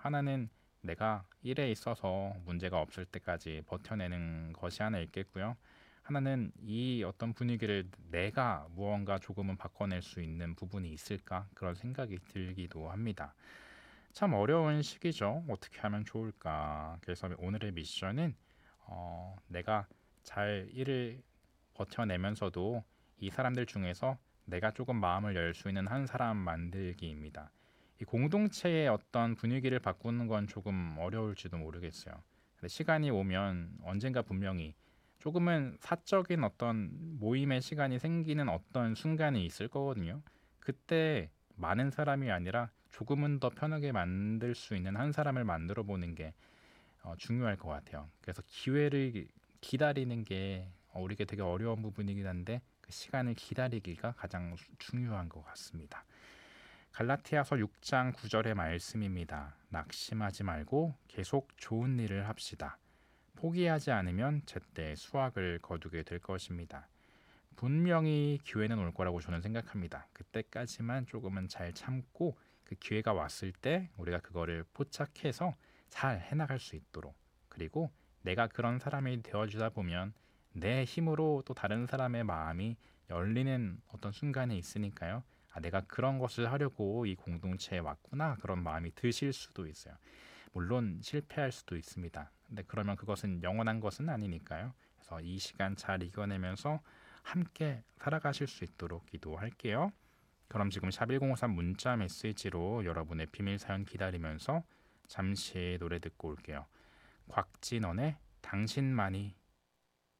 하나는 내가 일에 있어서 문제가 없을 때까지 버텨내는 것이 하나 있겠고요. 하나는 이 어떤 분위기를 내가 무언가 조금은 바꿔낼 수 있는 부분이 있을까? 그런 생각이 들기도 합니다. 참 어려운 시기죠. 어떻게 하면 좋을까? 그래서 오늘의 미션은 내가 잘 일을 버텨내면서도 이 사람들 중에서 내가 조금 마음을 열 수 있는 한 사람 만들기입니다. 이 공동체의 어떤 분위기를 바꾸는 건 조금 어려울지도 모르겠어요. 근데 시간이 오면 언젠가 분명히 조금은 사적인 어떤 모임의 시간이 생기는 어떤 순간이 있을 거거든요. 그때 많은 사람이 아니라 조금은 더 편하게 만들 수 있는 한 사람을 만들어 보는 게 중요할 것 같아요. 그래서 기회를 기다리는 게 우리에게 되게 어려운 부분이긴 한데 그 시간을 기다리기가 가장 중요한 것 같습니다. 갈라티아서 6장 9절의 말씀입니다. 낙심하지 말고 계속 좋은 일을 합시다. 포기하지 않으면 제때 수확을 거두게 될 것입니다. 분명히 기회는 올 거라고 저는 생각합니다. 그때까지만 조금은 잘 참고 그 기회가 왔을 때 우리가 그거를 포착해서 잘 해나갈 수 있도록, 그리고 내가 그런 사람이 되어주다 보면 내 힘으로 또 다른 사람의 마음이 열리는 어떤 순간이 있으니까요. 아, 내가 그런 것을 하려고 이 공동체에 왔구나, 그런 마음이 드실 수도 있어요. 물론 실패할 수도 있습니다. 근데 그러면 그것은 영원한 것은 아니니까요. 그래서 이 시간 잘 이겨내면서 함께 살아가실 수 있도록 기도할게요. 그럼 지금 샵1053 문자 메시지로 여러분의 비밀 사연 기다리면서 잠시 노래 듣고 올게요. 곽진원의 당신만이